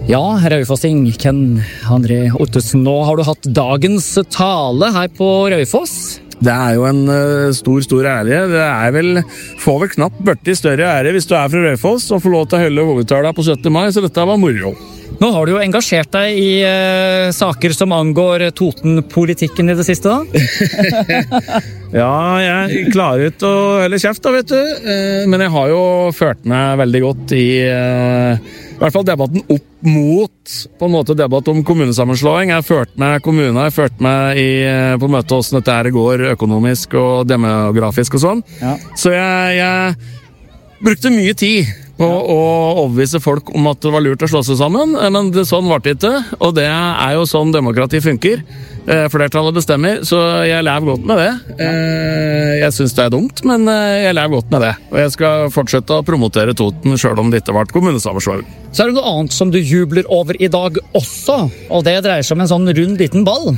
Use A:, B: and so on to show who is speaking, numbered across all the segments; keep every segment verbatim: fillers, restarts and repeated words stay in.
A: Ja, Raufossing, Ken André Ottesen, nå har du hatt dagens tale her på Raufoss.
B: Det er jo en uh, stor, stor ære. Det er vel, får vel knapt børti større ære hvis du er fra Raufoss og får lov til å holde hovedtalen på syttende mai, så dette var moro.
A: Nå har du jo engasjert deg i uh, saker som angår Toten-politikken i det siste, da?
B: Ja, jeg klarer ikke å helle kjeft da, vet du. Uh, men jeg har jo ført meg veldig godt i... Uh, I hvert fall debatten opp mot på en måte debatt om kommunesammenslåing. Jeg har ført med kommuner, jeg har ført med i, på møte hvordan dette her går økonomisk og demografisk og sånn. Ja. Så jeg, jeg brukte mye tid på ja. Å overbevise folk om at det var lurt å slå seg sammen, men det, sånn var det ikke, og det er jo sånn demokrati funker. Flertallet bestemmer, så jeg lever godt med det. Jeg synes det er dumt, men jeg lever godt med det. Og jeg skal fortsette å promotere Toten, selv om det ikke har vært kommunesammenslåing.
A: Så er det noe annet som du jubler over i dag også, og det dreier seg om en sånn rund liten ball.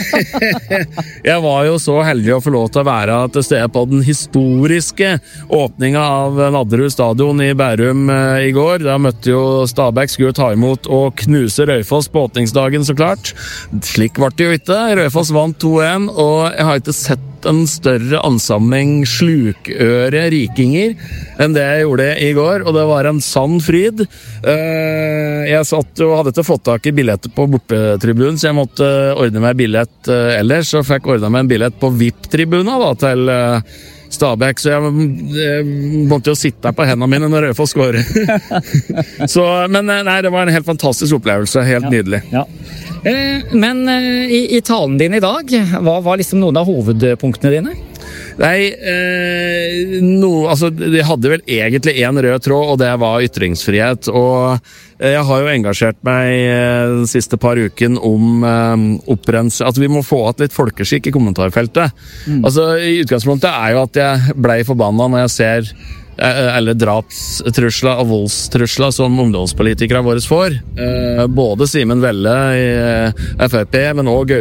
B: Jeg var jo så heldig å få lov til å være til stede på den historiske åpningen av Nadderud stadion i Bærum i går. Da møtte jo Stabæk, skulle ta imot og knuse Raufoss på åpningsdagen, så klart. Slik var det jo ikke. Raufoss vant to en, og jeg har ikke sett en større ansamling slukøre rikinger enn det jeg gjorde i går, og det var en sann fryd. Jeg satt og hadde ikke fått tak i billetter på bortetribunen, så jeg måtte ordne meg billett ellers, og fikk ordnet meg en billett på V I P-tribunen da, til Stabæk, så jeg, jeg måtte jo sitte der på hendene mine når Raufoss skårer. Så, men nei, det var en helt fantastisk opplevelse, helt ja. Nydelig.
A: Ja. Men i, i talen din i dag, hva var liksom noen av hovedpunktene dine?
B: Nei, eh, no, altså, de hadde vel egentlig en rød tråd, og det var ytringsfrihet, og jeg har jo engasjert meg de siste par uken om eh, opprens, at vi må få hatt litt folkeskikk i kommentarfeltet. Mm. Altså, i utgangspunktet er jo at jeg ble forbannet når jeg ser eller drapstrusler og voldstrusler som ungdomspolitikere våre får. Eh, både Simen Velle i F R P, men også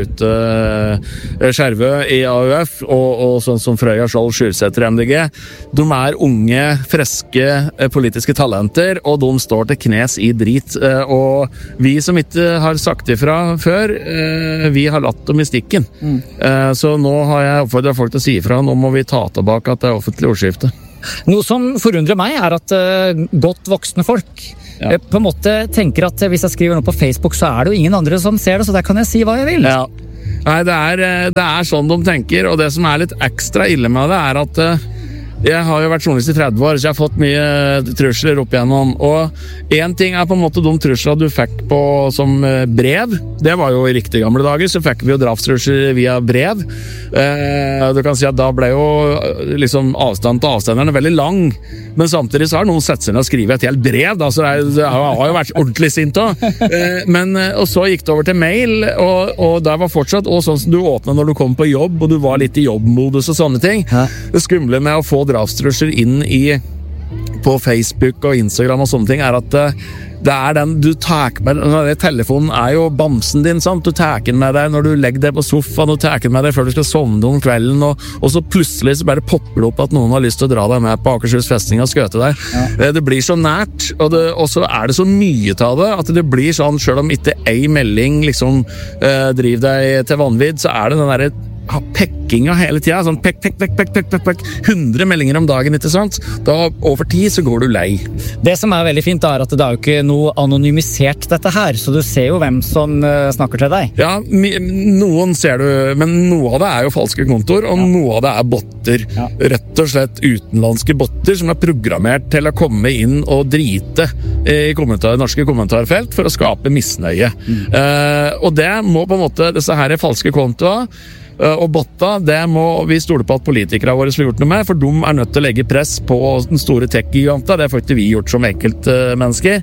B: Gaute Skjervø i A U F, og, og sånn som Frøya Skjold Skyrsæter i M D G. De er unge, freske politiske talenter, og de står til knes i drit. Eh, og vi som ikke har sagt ifra før, eh, vi har latt dem i stikken. Mm. Eh, så nå har jeg oppfordret folk til å si ifra, nå må vi ta tilbake at det er offentlig ordskifte.
A: Noe som forundrer meg er at uh, godt voksne folk ja. uh, på en måte tenker at uh, hvis jeg skriver noe på Facebook, så er det jo ingen andre som ser det, så der kan jeg si hva jeg vil.
B: Ja. Nei, det er, det er sånn de tenker, og det som er litt ekstra ille med det er at uh, jeg har jo vært journalist i tretti år, så jeg har fått mye trusler opp igjennom, og en ting er på en måte de trusler du fikk på som brev. Det var jo i riktig gamle dager, så fikk vi jo drapstrusler via brev. Eh, du kan si at da ble jo liksom avstand til avstanderne veldig lang, men samtidig så har noen sett seg ned og skrivet et helt brev, da, så det, er, det har jo vært ordentlig sint også. Eh, men, og så gikk det over til mail, og, og der var fortsatt også sånn som du åpnet når du kom på jobb, og du var litt i jobbmodus og sånne ting. Hæ? Det skumle med å få drapstrusler inn i på Facebook og Instagram og sånne ting er at det er den du tar med, telefonen er jo bamsen din, sant? Du tar den med deg når du legger deg på sofaen, du tar den med deg før du skal sovne om kvelden, og, og så plutselig så bare popper det opp at noen har lyst til å dra deg med på Akershus festning og skøte deg. Ja. Det blir så nært, og, det, og så er det så mye av det, at det blir sånn, selv om ikke ei melding liksom eh, driver deg til vanvidd, så er det den der pekkinga hele tida, sånn pekk, pekk, pekk, pekk, pekk, pekk, hundre meldinger om dagen, ikke sant? Da over tid så går du lei.
A: Det som er veldig fint er at det er jo ikke noe anonymisert dette her, så du ser jo hvem som uh, snakker til deg.
B: Ja, noen ser du, men noe av det er jo falske kontor, og ja. Noe av det er botter. Ja. Rett og slett utenlandske botter som er programmert til å komme inn og drite i kommentar, norske kommentarfelt for å skape misnøye. Mm. Uh, og det må på en måte, disse her er falske kontoer, og botta, det må vi stole på at politikere våre får gjort noe med, for de er nødt til å legge press på den store tech-giganta. Det får ikke vi gjort som enkeltmennesker.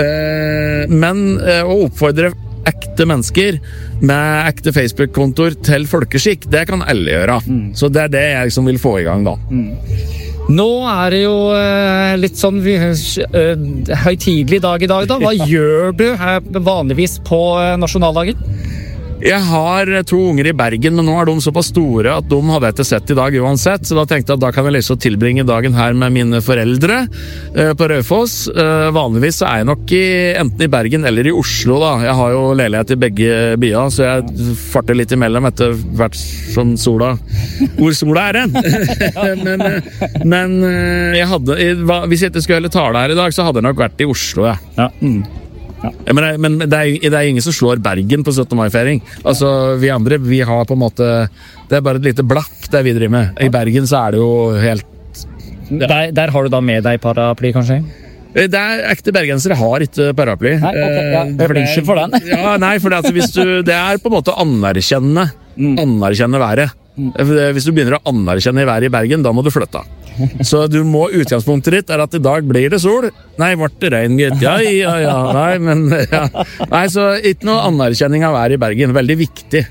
B: Men å oppfordre ekte mennesker med ekte Facebook-kontor til folkeskikk, det kan alle gjøre. Mm. Så det er det jeg liksom vil få i gang da. Mm.
A: Nå er det jo uh, litt sånn uh, høytidelig dag i dag da. Hva gjør du her vanligvis på uh, nasjonaldagen?
B: Jeg har to unger i Bergen, men nå er de såpass store at de hadde jeg ikke sett i dag uansett, så da tenkte jeg at da kan jeg liksom tilbringe dagen her med mine foreldre eh, på Raufoss. Eh, vanligvis så er jeg nok i, enten i Bergen eller i Oslo da. Jeg har jo leilighet i begge byer, så jeg farter litt imellom etter hvert som sola, hvor sola er den. men men jeg hadde, hvis jeg ikke skulle tale her i dag, så hadde jeg nok vært i Oslo, ja.
A: Ja. Mm. Ja.
B: Men, men det, er, det er ingen som slår Bergen på syttende mai-feiring. Altså, vi andre, vi har på en måte det er bare et lite blakk det vi driver med. I Bergen så er det jo helt
A: ja. der, der har du da med deg paraply, kanskje?
B: Det er ekte bergensere har ikke paraply.
A: Nei, okay, ja. Jeg blir ikke for den.
B: ja, nei, for det, altså, hvis du, det er på en måte anerkjenne mm. anerkjenne været. Mm. Hvis du begynner å anerkjenne været i Bergen, da må du flytte. Så du må, utgangspunktet ditt er at i dag blir det sol. Nei, ble det regn, gitt. Ja, ja, ja. Nei, men ja. Nei, så ikke noe anerkjenning av været i Bergen. Veldig viktig.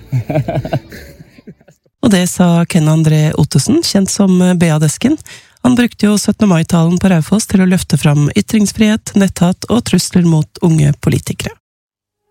C: Og det sa Ken André Ottesen, kjent som B A-desken. Han brukte jo syttende mai-talen på Raufoss til å løfte fram ytringsfrihet, netthat og trusler mot unge politikere.